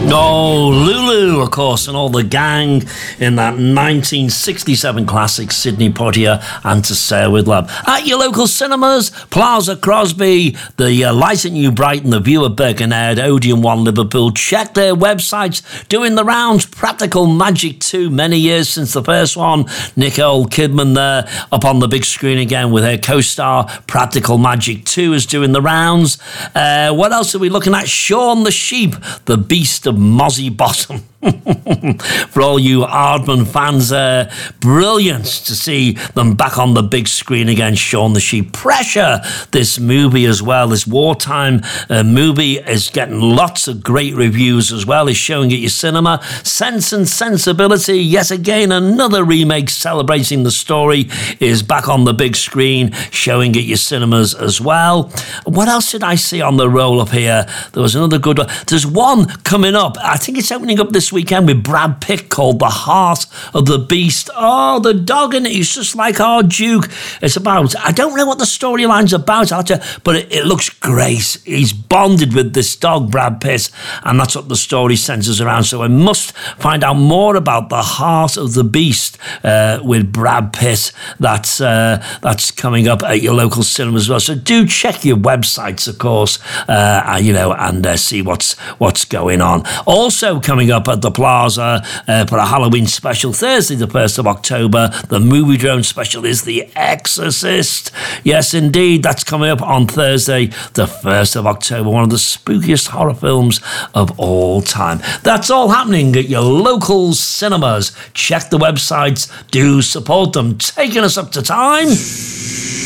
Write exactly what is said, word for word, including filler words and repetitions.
Oh, Lulu, of course, and all the gang in that nineteen sixty-seven classic Sidney Poitier and To Sail With Love. At your local cinemas, Plaza Crosby, the uh, Light at New Brighton, the View at Birkenhead, Odeon One Liverpool. Check their websites, doing the rounds. Practical Magic two, many years since the first one. Nicole Kidman there up on the big screen again with her co-star. Practical Magic two is doing the rounds. Uh, what else are we looking at? Shaun the Sheep, the Beast of Mozzie Bottom. For all you Aardman fans, uh, brilliant to see them back on the big screen again. Shaun the Sheep. Pressure, this movie as well, this wartime uh, movie is getting lots of great reviews as well. It's showing at your cinema. Sense and Sensibility, yet again another remake celebrating the story, is back on the big screen, showing at your cinemas as well. What else did I see on the roll up here? There was another good one. There's one coming up, I think it's opening up this weekend with Brad Pitt, called The Heart of the Beast. Oh, the dog in it, he's just like our Duke. It's about, I don't know what the storyline's about, I'll tell you, but it, it looks great. He's bonded with this dog, Brad Pitt, and that's what the story centres around. So I must find out more about The Heart of the Beast uh, with Brad Pitt. That's uh, that's coming up at your local cinema as well. So do check your websites, of course, uh, you know, and uh, see what's what's going on. Also coming up at the Plaza uh, for a Halloween special, Thursday the first of October, the Movie Drone special is The Exorcist. Yes, indeed, that's coming up on Thursday the first of October, one of the spookiest horror films of all time. That's all happening at your local cinemas. Check the websites, do support them. Taking us up to time.